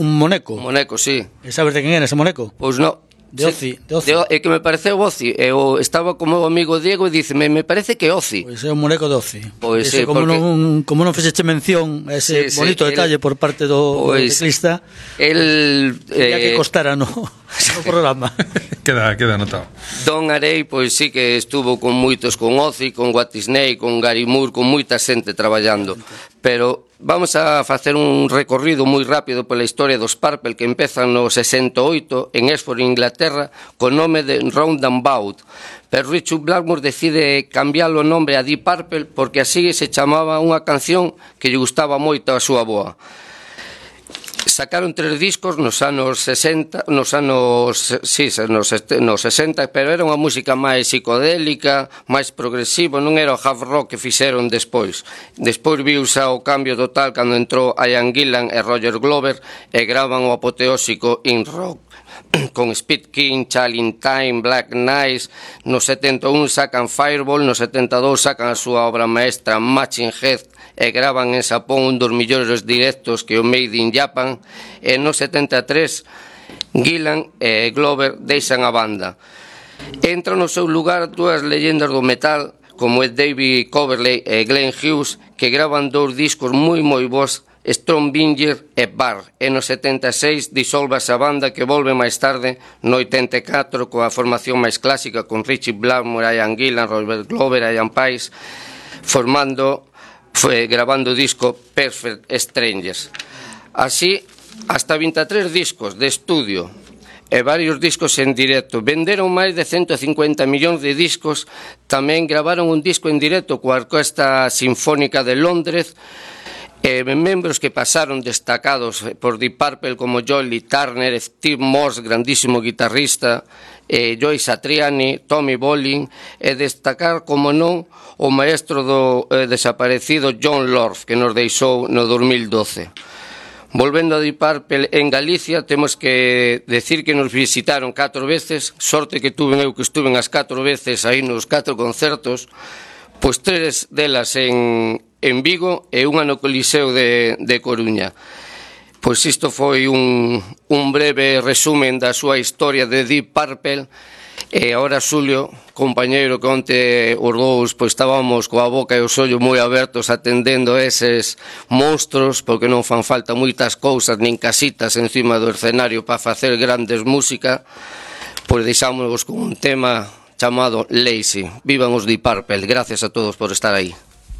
un moneco. Un moneco, sí. E sabes de quen era ese moneco? Pois non. De Ozzy. É que me pareceu Ozzy. Eu estaba con o meu amigo Diego e díceme, me parece que é Ozzy. Pois é un moneco de Ozzy. Pois sí, como porque... non fixeche mención a ese bonito detalle por parte do ciclista, ya que costara no programa. Queda anotado. Don Arey, pois sí que estuvo con moitos, con Ozzy, con Whitesnake, con Gary Moore, con moita xente traballando. Pero vamos a facer un recorrido moi rápido pola historia dos Purple, que empezan no 68 en Oxford, Inglaterra, con nome de Roundabout. Pero Richard Blackmore decide cambiar o nome a Deep Purple porque así se chamaba unha canción que lle gustaba moito a súa boa. Sacaron 3 discos nos anos 60, nos 60, pero era unha música máis psicodélica, máis progresiva, non era o hard rock que fixeron despois. Despois viuse o cambio total cando entrou Ian Gillan e Roger Glover e gravan o apoteósico In Rock con Speed King, Challenge Time, Black Knights. No 71 sacan Fireball, no 72 sacan a súa obra maestra Machine Head e gravan en Xapón un dos millores directos que o Made in Japan, e no 73 Gillan e Glover deixan a banda. Entran no seu lugar dúas leyendas do metal como é David Coverley e Glenn Hughes, que gravan 2 discos moi bons, Strombinger e Bar, e no 76 disolvase a banda, que volve máis tarde no 84 coa formación máis clásica con Richie Blackmore, Ian Gillan, Robert Glover e Ian Paice, grabando o disco Perfect Strangers. Así, hasta 23 discos de estudio e varios discos en directo. Venderon máis de 150 millóns de discos. Tamén gravaron un disco en directo coa Orquesta Sinfónica de Londres, membros que pasaron destacados por Deep Purple como Joe Lee Turner, Steve Morse, grandísimo guitarrista, Joe Satriani, Tommy Bolin, e destacar, como non, o maestro do desaparecido John Lord, que nos deixou no 2012. Volvendo a Deep Purple, en Galicia temos que decir que nos visitaron 4 veces, sorte que tuve eu que estuve as 4 veces aí nos 4 concertos, pois 3 delas en Vigo e unha no Coliseo de Coruña. Pois isto foi un breve resumen da súa historia de Deep Purple. E agora, Xulio, compañeiro, que onte os dous pois estábamos coa boca e os ollos moi abertos atendendo eses monstros, porque non fan falta moitas cousas nin casitas encima do escenario para facer grandes música. Pois deixámonos con un tema chamado Lazy. Vivan os Deep Purple. Gracias a todos por estar aí.